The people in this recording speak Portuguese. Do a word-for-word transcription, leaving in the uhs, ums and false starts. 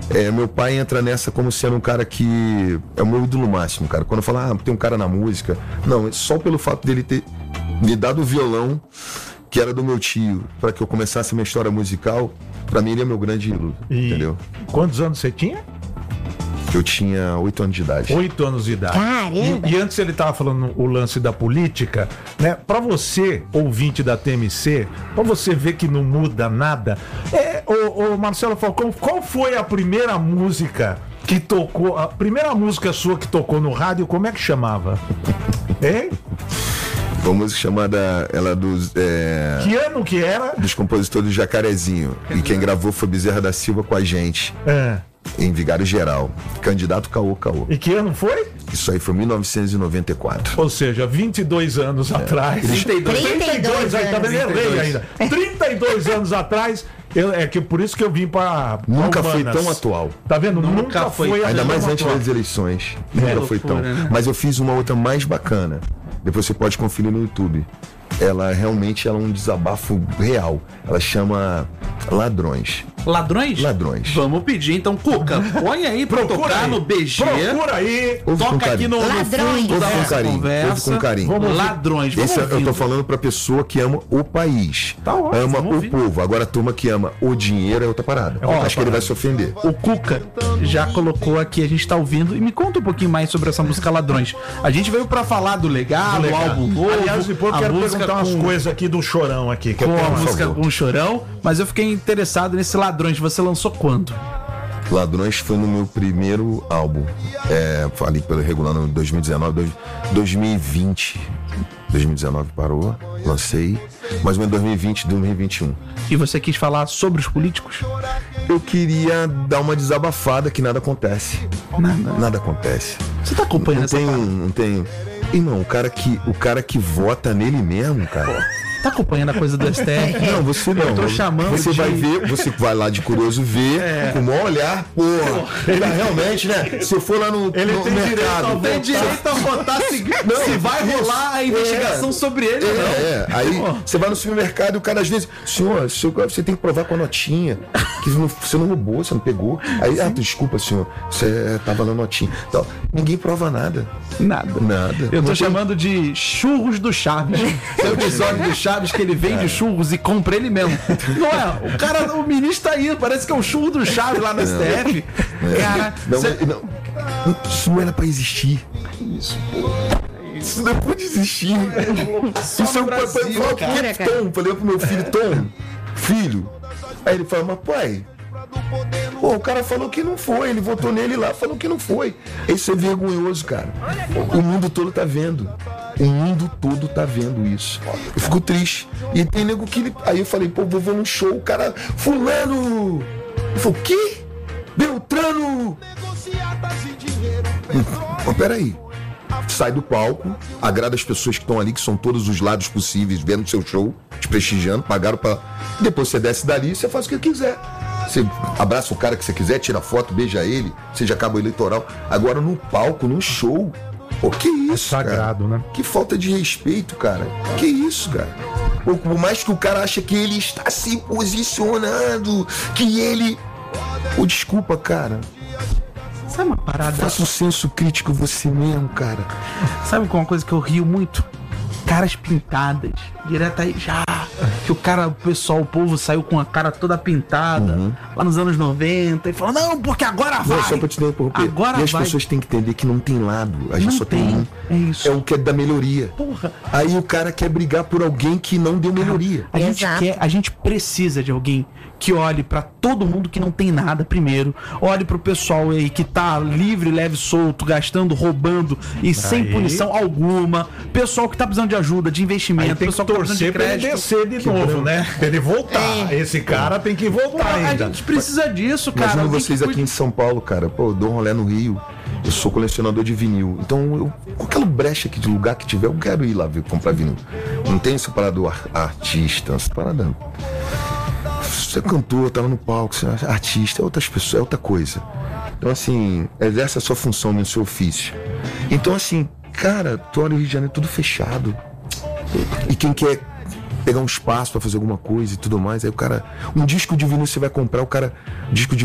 É, meu pai entra nessa como sendo um cara que é o meu ídolo máximo, cara. Quando eu falo, ah, tem um cara na música. Não, é só pelo fato dele ter me dado o violão, que era do meu tio, para que eu começasse a minha história musical. Pra mim ele é meu grande ídolo, e entendeu? Quantos anos você tinha? Eu tinha oito anos de idade. Oito anos de idade. Caramba! E, e antes ele tava falando o lance da política, né? Pra você, ouvinte da T M C, pra você ver que não muda nada, é, ô, ô Marcelo Falcão, qual foi a primeira música que tocou, a primeira música sua que tocou no rádio, como é que chamava? Hein? Uma música chamada, ela dos... É, Que ano que era? dos compositores do Jacarezinho. E quem gravou foi Bezerra da Silva com a gente. É. Em Vigário Geral. Candidato Caô Caô. E que ano foi? Isso aí foi mil novecentos e noventa e quatro. Ou seja, vinte e dois anos atrás. trinta e dois. trinta e dois, aí tá vendo? Errei ainda. trinta e dois anos atrás. Eu, é que por isso que eu vim pra. Nunca pra foi Humanas. tão atual. Tá vendo? Nunca Nunca, foi. foi. Ainda mais tão antes atual. das eleições. Nunca loucura, foi tão. né? Mas eu fiz uma outra mais bacana. Depois você pode conferir no YouTube. Ela realmente ela é um desabafo real. Ela chama Ladrões. Ladrões? Ladrões. Vamos pedir então, Cuca, põe aí pra Procura tocar aí. no B G. Procura aí. Ouve com Toca aqui carinho. no, no Ladrões. fundo da Ouve com nossa carinho. conversa. Ouve com carinho. Vamos ouvir. Ladrões, vamos Esse é- eu tô ouvindo. falando pra pessoa que ama o país. Tá ótimo, ama vamos o ouvir. povo. Agora a turma que ama o dinheiro é outra parada. É outra Acho que ele parada. vai se ofender. O Cuca já colocou aqui, a gente tá ouvindo. E me conta um pouquinho mais sobre essa música Ladrões. A gente veio pra falar do legado, Legal. o álbum novo. Aliás, depois eu a quero música perguntar umas com- coisas aqui do Chorão aqui. Que eu com tenho a uma- música favor. com o Chorão, mas eu fiquei interessado nesse Ladrões. Você lançou quando? Ladrões foi no meu primeiro álbum. É, falei pelo regular no dois mil e dezenove, dois- dois mil e vinte. dois mil e dezenove parou, lancei. Mais ou menos dois mil e vinte, dois mil e vinte e um. E você quis falar sobre os políticos? Eu queria dar uma desabafada que nada acontece. Nada. Nada acontece. Você tá acompanhando Não essa tem, parada? não tem. Irmão, o cara que, o cara que vota nele mesmo, cara. Tá acompanhando a coisa do S T F? Não, você não. Eu tô chamando Você de- vai ver, você vai lá de curioso ver, com o maior olhar, porra. Ele realmente, né? Se eu for lá no, Ele no tem direito mercado. ao Tem direito a votar se, Não, se vai isso. rolar a investigação É. sobre ele ou não. É, é. Aí você vai no supermercado e o cara às vezes, senhor, senhor, você tem que provar com a notinha. Que não- você não roubou, você não pegou. Aí, ah, desculpa, senhor, você tava na notinha. Então, ninguém prova nada. Nada. Nada. Eu tô Não tem- chamando de churros do Chaves. Tem o episódio do Chaves que ele vende churros e compra ele mesmo. Não é? O cara, o ministro tá aí, parece que é o churro do Chaves lá no S T F. Cara, Não, cê- não, isso não era pra existir. Isso, Isso não pode existir. Isso é um Brasil, papai fala, cara. que Tom, falei pro meu filho, Tom, filho. Aí ele fala, mas pai, pô, o cara falou que não foi, ele votou nele lá, falou que não foi. Isso é vergonhoso, cara. O mundo todo tá vendo. O mundo todo tá vendo isso. Eu fico triste. E tem nego que. Aí eu falei, pô, vou ver um show, o cara. Fulano! Ele falou, o quê? Beltrano! Mas peraí. Sai do palco, agrada as pessoas que estão ali, que são todos os lados possíveis, vendo seu show, te prestigiando, pagaram pra. Depois você desce dali e você faz o que quiser. Você abraça o cara que você quiser, tira foto, beija ele, seja acaba o eleitoral. Agora no palco, no show. Pô, que isso? sagrado, cara? né? Que falta de respeito, cara. Que isso, cara? Pô, por mais que o cara ache que ele está se posicionando, que ele. Pô, desculpa, cara. sabe uma parada? Faça um senso crítico você mesmo, cara. Sabe com uma coisa que eu rio muito? Caras pintadas. Direto aí já. Que o cara, o pessoal, o povo saiu com a cara toda pintada. Lá nos anos noventa. E falou, não, porque agora vai. Não, só pra te interromper. Agora e as vai. pessoas têm que entender que não tem lado. A gente Não só tem, tem. um. É isso. É o que é da melhoria. Porra. Aí o cara quer brigar por alguém que não deu melhoria. A gente Exato. quer, a gente precisa de alguém que olhe pra todo mundo que não tem nada primeiro, olhe pro pessoal aí que tá livre, leve, solto, gastando, roubando e sem Aí. punição alguma, pessoal que tá precisando de ajuda, de Aí investimento, tem que pessoal que tá precisando de torcer pra ele crédito. descer de novo, né? Pra ele voltar. Esse cara tem que voltar A ainda. gente precisa disso, cara. Imagina Alguém vocês que aqui cuide- em São Paulo, cara. Pô, eu dou um rolê no Rio. Eu sou colecionador de vinil. Então, eu, qualquer brecha aqui de lugar que tiver, eu quero ir lá ver, comprar vinil. Não tem essa parada do ar- artista, essa parada. Você é cantor, tá lá no palco, você é artista, é outras pessoas, é outra coisa. Então, assim, exerce a sua função no seu ofício. Então, assim, cara, tu olha o Rio de Janeiro tudo fechado. E quem quer pegar um espaço pra fazer alguma coisa e tudo mais, aí o cara. Um disco de vinil você vai comprar, o cara. Disco de